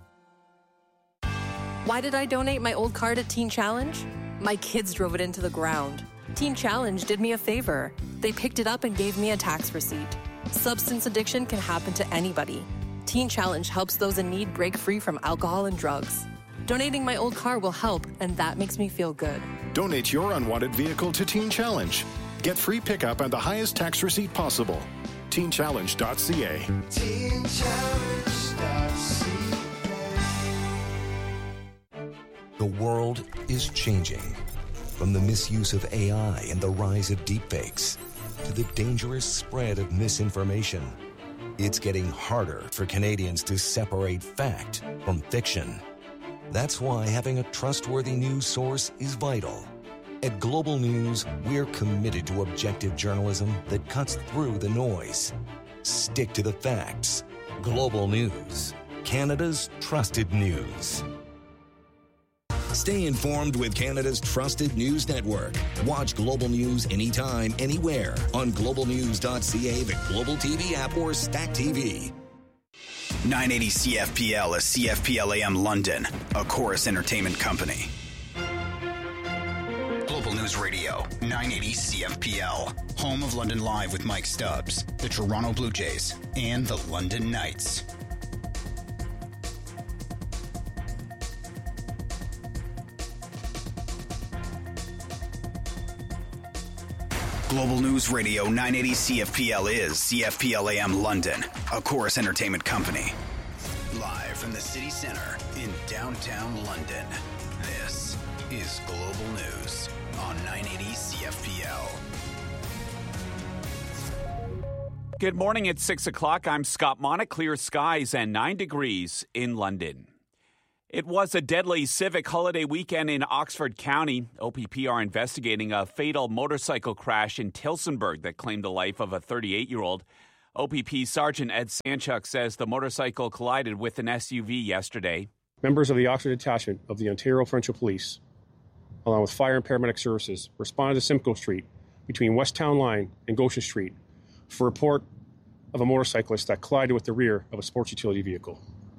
Why did I donate my old car to Teen Challenge? My kids drove it into the ground. Teen Challenge did me a favor. They picked it up and gave me a tax receipt. Substance addiction can happen to anybody. Teen Challenge helps those in need break free from alcohol and drugs. Donating my old car will help, and that makes me feel good. Donate your unwanted vehicle to Teen Challenge. Get free pickup and the highest tax receipt possible. teen challenge dot c a. teen challenge dot c a. The world is changing. From the misuse of A I and the rise of deepfakes to the dangerous spread of misinformation, it's getting harder for Canadians to separate fact from fiction. That's why having a trustworthy news source is vital. At Global News, we're committed to objective journalism that cuts through the noise. Stick to the facts. Global News, Canada's trusted news. Stay informed with Canada's trusted news network. Watch Global News anytime, anywhere on global news dot c a, the Global T V app, or Stack T V. nine eighty C F P L is C F P L A M London, a Chorus Entertainment company. Global News Radio, nine eighty C F P L, home of London Live with Mike Stubbs, the Toronto Blue Jays, and the London Knights. Global News Radio nine eighty C F P L is C F P L A M London, a Chorus Entertainment company. Live from the city center in downtown London, this is Global News on nine eighty C F P L. Good morning. It's six o'clock. I'm Scott Monick. Clear skies and nine degrees in London. It was a deadly civic holiday weekend in Oxford County. O P P are investigating a fatal motorcycle crash in Tillsonburg that claimed the life of a thirty-eight-year-old. O P P Sergeant Ed Sanchuk says the motorcycle collided with an S U V yesterday. Members of the Oxford Detachment of the Ontario Provincial Police, along with fire and paramedic services, responded to Simcoe Street between West Town Line and Goshen Street for a report of a motorcyclist that collided with the rear of a sports utility vehicle.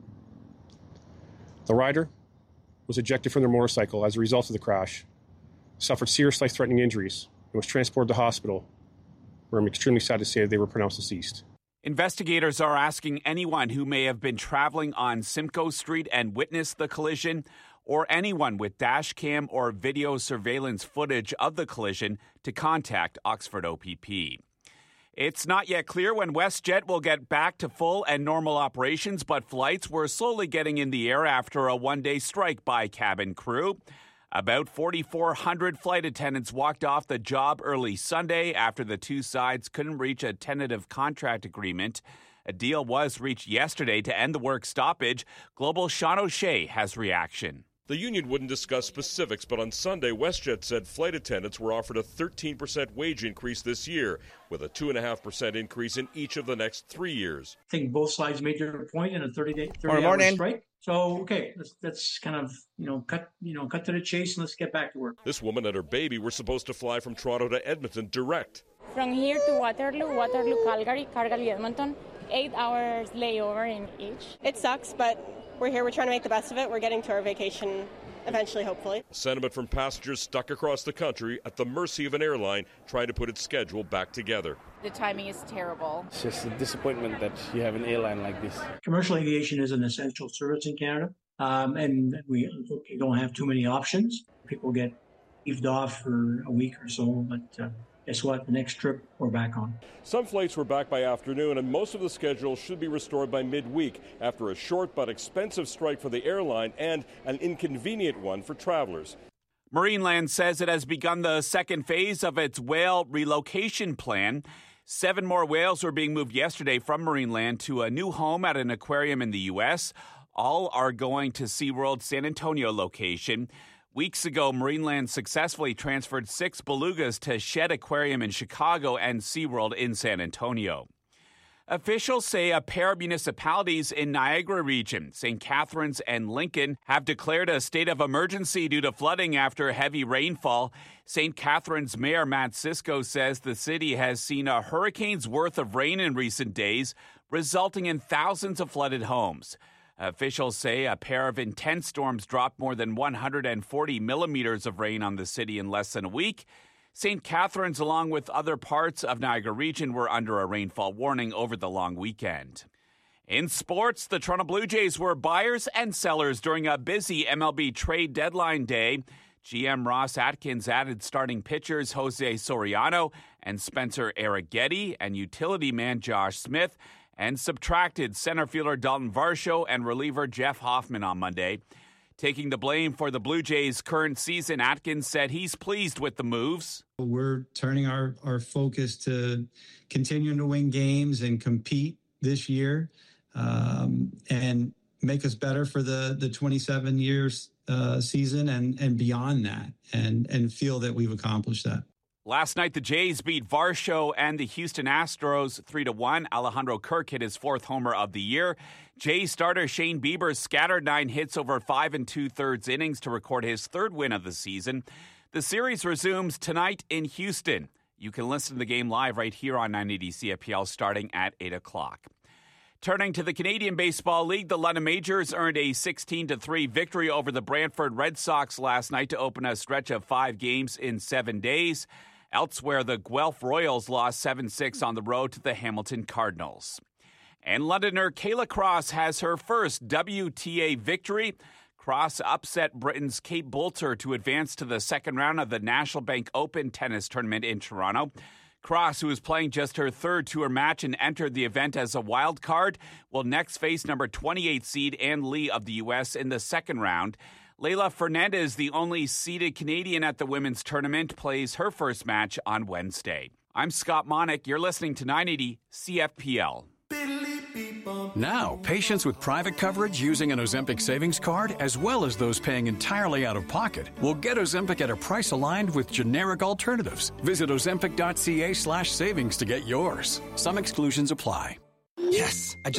The rider was ejected from their motorcycle as a result of the crash, suffered serious life-threatening injuries, and was transported to hospital, where I'm extremely sad to say that they were pronounced deceased. Investigators are asking anyone who may have been traveling on Simcoe Street and witnessed the collision, or anyone with dash cam or video surveillance footage of the collision, to contact Oxford O P P. It's not yet clear when WestJet will get back to full and normal operations, but flights were slowly getting in the air after a one-day strike by cabin crew. About forty-four hundred flight attendants walked off the job early Sunday after the two sides couldn't reach a tentative contract agreement. A deal was reached yesterday to end the work stoppage. Global Sean O'Shea has reaction. The union wouldn't discuss specifics, but on Sunday, WestJet said flight attendants were offered a thirteen percent wage increase this year, with a two point five percent increase in each of the next three years. I think both sides made their point in a thirty-day thirty-hour strike. So, okay, let's, let's kind of, you know, cut, you know, cut to the chase and let's get back to work. This woman and her baby were supposed to fly from Toronto to Edmonton direct. From here to Waterloo, Waterloo, Calgary, Calgary, Edmonton, eight hours layover in each. It sucks, but we're here. We're trying to make the best of it. We're getting to our vacation eventually, hopefully. Sentiment from passengers stuck across the country at the mercy of an airline trying to put its schedule back together. The timing is terrible. It's just a disappointment that you have an airline like this. Commercial aviation is an essential service in Canada, um, and we don't have too many options. People get eaved off for a week or so, but uh, guess what? The next trip, we're back on. Some flights were back by afternoon, and most of the schedule should be restored by midweek after a short but expensive strike for the airline and an inconvenient one for travelers. Marineland says it has begun the second phase of its whale relocation plan. Seven more whales were being moved yesterday from Marineland to a new home at an aquarium in the U S. All are going to SeaWorld San Antonio location. Weeks ago, Marineland successfully transferred six belugas to Shed Aquarium in Chicago and SeaWorld in San Antonio. Officials say a pair of municipalities in Niagara region, Saint Catharines and Lincoln, have declared a state of emergency due to flooding after heavy rainfall. Saint Catharines Mayor Matt Cisco says the city has seen a hurricane's worth of rain in recent days, resulting in thousands of flooded homes. Officials say a pair of intense storms dropped more than one hundred forty millimeters of rain on the city in less than a week. Saint Catharines, along with other parts of Niagara region, were under a rainfall warning over the long weekend. In sports, the Toronto Blue Jays were buyers and sellers during a busy M L B trade deadline day. G M Ross Atkins added starting pitchers Jose Soriano and Spencer Arrighetti and utility man Josh Smith, and subtracted center fielder Dalton Varsho and reliever Jeff Hoffman on Monday. Taking the blame for the Blue Jays' current season, Atkins said he's pleased with the moves. We're turning our, our focus to continuing to win games and compete this year um, and make us better for the, the twenty-seven years uh, season and, and beyond that, and, and feel that we've accomplished that. Last night, the Jays beat Varsho and the Houston Astros three to one. Alejandro Kirk hit his fourth homer of the year. Jays starter Shane Bieber scattered nine hits over five and two-thirds innings to record his third win of the season. The series resumes tonight in Houston. You can listen to the game live right here on nine eighty C F P L starting at eight o'clock. Turning to the Canadian Baseball League, the London Majors earned a sixteen to three victory over the Brantford Red Sox last night to open a stretch of five games in seven days. Elsewhere, the Guelph Royals lost seven six on the road to the Hamilton Cardinals. And Londoner Kayla Cross has her first W T A victory. Cross upset Britain's Kate Boulter to advance to the second round of the National Bank Open tennis tournament in Toronto. Cross, who is playing just her third tour match and entered the event as a wild card, will next face number twenty-eight seed Ann Lee of the U S in the second round. Leylah Fernandez, the only seeded Canadian at the women's tournament, plays her first match on Wednesday. I'm Scott Monick. You're listening to nine eighty C F P L. Now, patients with private coverage using an Ozempic savings card, as well as those paying entirely out of pocket, will get Ozempic at a price aligned with generic alternatives. Visit ozempic.ca slash savings to get yours. Some exclusions apply. Yes, I just